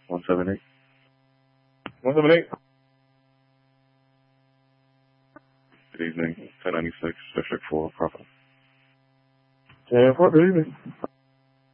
178. 178. Good evening. 1096, District 4, Papa. 10-4, good evening.